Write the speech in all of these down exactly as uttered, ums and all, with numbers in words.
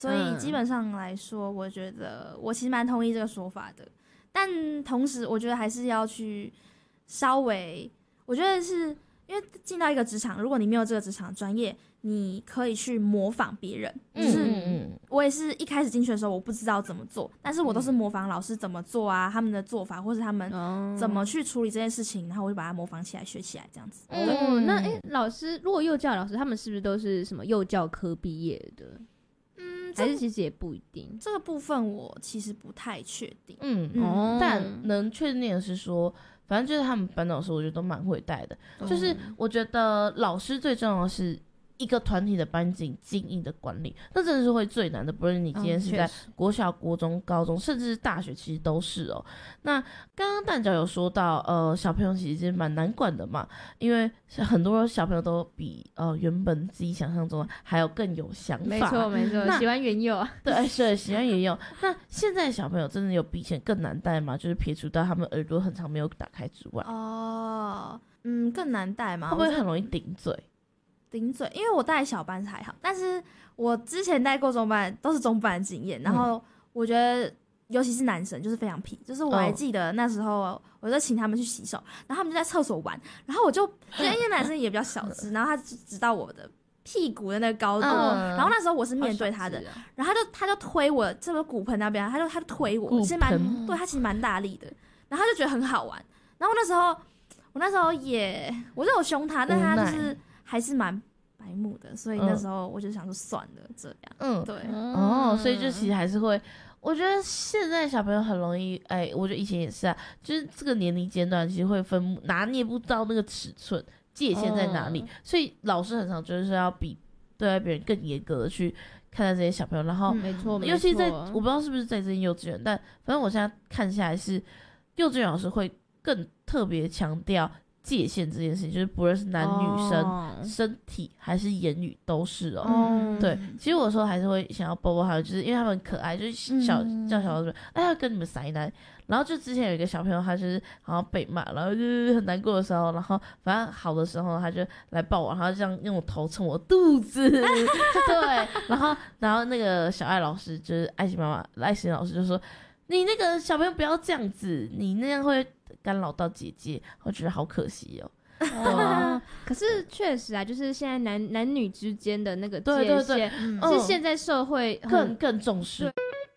所以基本上来说，我觉得我其实蛮同意这个说法的。但同时，我觉得还是要去稍微，我觉得是因为进到一个职场，如果你没有这个职场专业，你可以去模仿别人。 嗯就是嗯嗯我也是一开始进去的时候，我不知道怎么做，但是我都是模仿老师怎么做啊，他们的做法，或是他们怎么去处理这件事情，然后我就把它模仿起来、学起来，这样子。 哦， 嗯那哎，老师，如果幼教老师，他们是不是都是什么幼教科毕业的？ 嗯， 还是其实也不一定。 这个部分我其实不太确定。 嗯嗯哦， 但能确定的是说，反正就是他们班导师，我觉得都蛮会带的。 嗯就是我觉得老师最重要的是一个团体的班级经营的管理，那真的是会最难的。不论你今天是在国小、国中、高中，甚至是大学，其实都是哦。那刚刚蛋饺有说到，呃，小朋友其实蛮难管的嘛，因为很多小朋友都比呃原本自己想象中的还有更有想法。 没错没错，喜欢园幼啊。 对，是喜欢园幼。那现在小朋友真的有比以前更难带吗？就是撇除到他们耳朵很长没有打开之外， 哦，嗯，更难带吗？ 会不会很容易顶嘴？ 顶嘴，因为我带小班还好，但是我之前带过中班都是中班的经验，然后我觉得尤其是男生就是非常皮，就是我还记得那时候我就请他们去洗手，然后他们就在厕所玩，然后我就因为男生也比较小只，然后他就知道我的屁股的那个高度， 嗯、 然后那时候我是面对他的， 啊、 然后他就他就推我这个骨盆那边，他就他就推我，其实蛮对他其实蛮大力的，然后他就觉得很好玩，然后那时候我那时候也我就有凶他，但他就是还是蛮白目的，所以那时候我就想说算了，这样，嗯，对， 哦，所以就其实还是会，我觉得现在小朋友很容易，哎，我觉得以前也是啊，就是这个年龄阶段其实会分拿捏不到那个尺寸界限在哪里，哦、所以老师很常就是要比对待别人更严格的去看待这些小朋友，然后， 嗯、没错， 尤其在我不知道是不是在这些幼稚园，但反正我现在看下来是幼稚园老师会更特别强调界限这件事情，就是不论是男女生、哦、身体还是言语都是哦。嗯、对，其实我说还是会想要抱抱他们，就是因为他们很可爱，就是小、嗯、叫小朋友，哎要跟你们塞奶。然后就之前有一个小朋友，他就是好像被骂，然后就是很难过的时候，然后反正好的时候他就来抱我，然后这样用头蹭我肚子，对，然后然后那个小爱老师就是爱心妈妈爱心老师就说，你那个小朋友不要这样子，你那样会干扰到姐姐，我觉得好可惜哦。 哦，可是确实啊，就是现在男男女之间的那个界限， 对对对嗯、 是现在社会更更重视。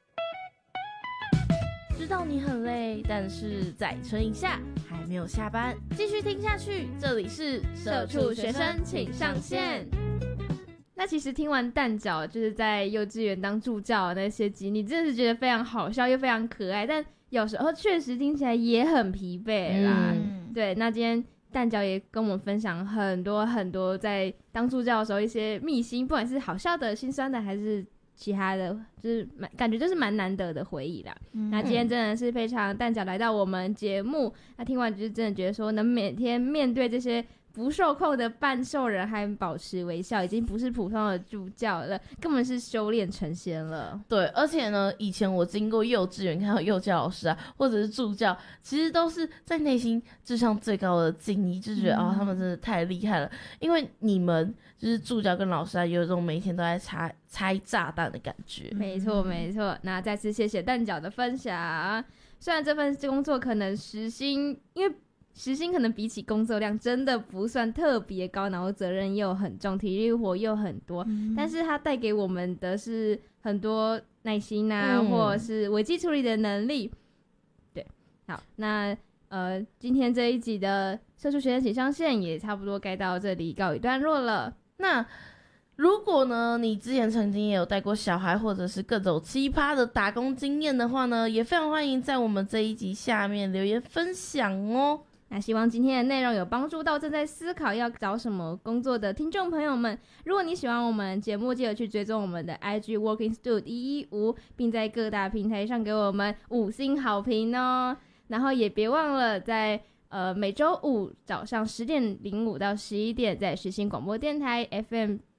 知道你很累，但是再撑一下，还没有下班，继续听下去。这里是社畜学生请上线。那其实听完蛋饺就是在幼稚园当助教的那些集，你真的是觉得非常好笑又非常可爱，但有时候确实听起来也很疲惫啦。嗯、对，那今天蛋饺也跟我们分享很多很多在当助教的时候一些秘辛，不管是好笑的、心酸的，还是其他的，就是蛮感觉就是蛮难得的回忆啦。嗯、那今天真的是非常蛋饺来到我们节目，那听完就是真的觉得说，能每天面对这些不受控的半兽人还保持微笑，已经不是普通的助教了，根本是修炼成仙了。 对，而且呢，以前我经过幼稚园看到幼教老师啊，或者是助教，其实都是在内心智商最高的敬意，就觉得、嗯、哦，他们真的太厉害了。因为你们就是助教跟老师啊，有一种每天都在拆拆炸弹的感觉。 没错，没错。那再次谢谢蛋饺的分享。虽然这份工作可能时薪，因为时薪可能比起工作量真的不算特别高，然后责任又很重，体力活又很多、嗯、但是它带给我们的是很多耐心啊、嗯、或者是危机处理的能力。对，好，那呃，今天这一集的社畜学生请上线也差不多该到这里告一段落了。 那如果呢你之前曾经也有带过小孩，或者是各种奇葩的打工经验的话呢，也非常欢迎在我们这一集下面留言分享哦。 那希望今天的内容有帮助到正在思考要找什么工作的听众朋友们。如果你喜欢我们节目，记得去追踪我们的 I G Working Stud 一一五，并在各大平台上给我们五星好评哦。然后也别忘了在呃每周五早上十点零五到十一点，在实心广播电台 F M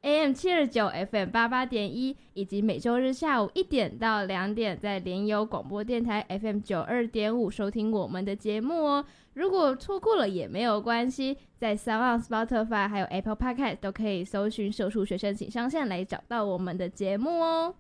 A M 七二九 F M 八八点一，以及每周日下午一点到两点在联友广播电台 F M 九二点五收听我们的节目哦。如果错过了也没有关系，在 SoundOn、Spotify 还有 Apple Podcast 都可以搜寻社畜学生请上线来找到我们的节目哦。